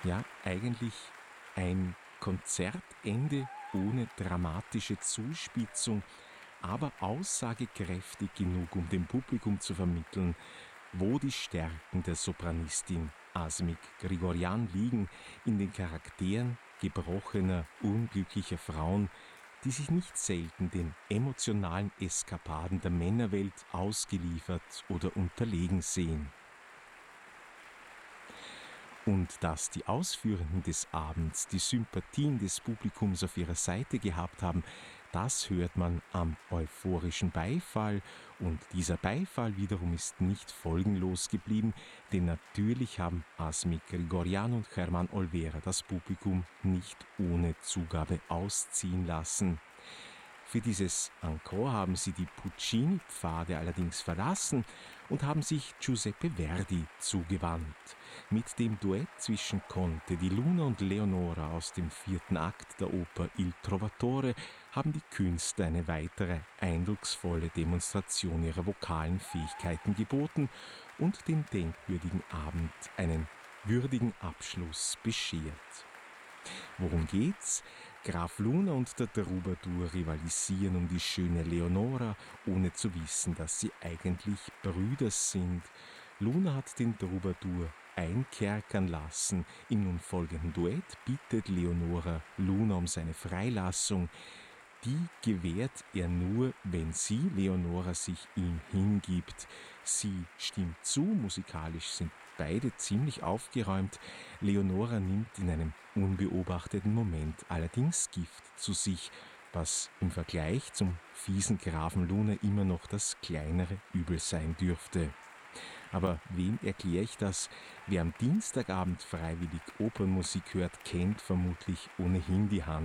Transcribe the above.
Ja, eigentlich ein Konzertende ohne dramatische Zuspitzung, aber aussagekräftig genug, um dem Publikum zu vermitteln, wo die Stärken der Sopranistin Asmik Grigoryan liegen, in den Charakteren gebrochener, unglücklicher Frauen, die sich nicht selten den emotionalen Eskapaden der Männerwelt ausgeliefert oder unterlegen sehen. Und dass die Ausführenden des Abends die Sympathien des Publikums auf ihrer Seite gehabt haben, das hört man am euphorischen Beifall. Und dieser Beifall wiederum ist nicht folgenlos geblieben, denn natürlich haben Asmik Grigoryan und Germán Olvera das Publikum nicht ohne Zugabe ausziehen lassen. Für dieses Encore haben sie die Puccini-Pfade allerdings verlassen und haben sich Giuseppe Verdi zugewandt. Mit dem Duett zwischen Conte di Luna und Leonora aus dem 4. Akt der Oper Il Trovatore haben die Künstler eine weitere eindrucksvolle Demonstration ihrer vokalen Fähigkeiten geboten und dem denkwürdigen Abend einen würdigen Abschluss beschert. Worum geht's? Graf Luna und der Troubadour rivalisieren um die schöne Leonora, ohne zu wissen, dass sie eigentlich Brüder sind. Luna hat den Troubadour einkerkern lassen. Im nun folgenden Duett bittet Leonora Luna um seine Freilassung. Die gewährt er nur, wenn sie, Leonora, sich ihm hingibt. Sie stimmt zu, musikalisch sind beide ziemlich aufgeräumt. Leonora nimmt in einem unbeobachteten Moment allerdings Gift zu sich, was im Vergleich zum fiesen Grafen Luna immer noch das kleinere Übel sein dürfte. Aber wem erkläre ich das? Wer am Dienstagabend freiwillig Opernmusik hört, kennt vermutlich ohnehin die Hand